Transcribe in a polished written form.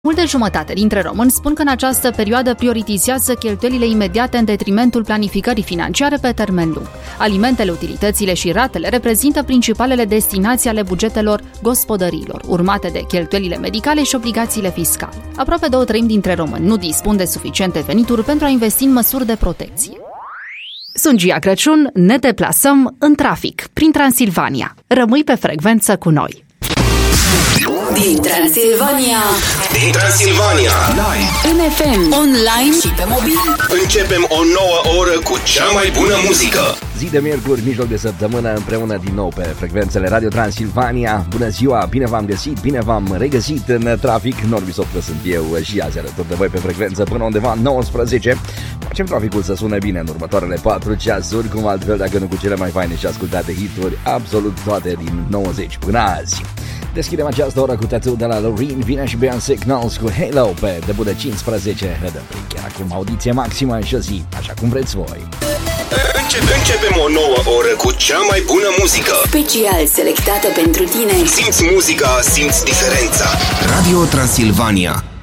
Mult de jumătate dintre români spun că în această perioadă prioritizează cheltuielile imediate în detrimentul planificării financiare pe termen lung. Alimentele, utilitățile și ratele reprezintă principalele destinații ale bugetelor gospodăriilor, urmate de cheltuielile medicale și obligațiile fiscale. Aproape 2/3 dintre români nu dispun de suficiente venituri pentru a investi în măsuri de protecție. Sunt Gia Crăciun, ne deplasăm în trafic, prin Transilvania. Rămâi pe frecvență cu noi! Din Transilvania, Live, în FM, online și pe mobil. începem o nouă oră cu cea mai bună muzică. Zi de miercuri, mijloc de săptămână, împreună din nou pe frecvențele Radio Transilvania. Bună ziua, bine v-am găsit, bine v-am regăsit în trafic. Norbi Softă sunt eu și azi alături de voi pe frecvență până undeva 19. Facem traficul să sune bine în următoarele 4 ceasuri, cum altfel dacă nu cu cele mai faine și ascultate hituri, absolut toate din 90 până azi. Deschidem această oră cu Tattoo de la Loreen, vine și Beyoncé Knowles cu Halo pe debut de 15. Redăm prin chiar acum audiție maximă și o zi, așa cum vreți voi. Începem o nouă oră cu cea mai bună muzică. Special selectată pentru tine. Simți muzica, simți diferența. Radio Transilvania.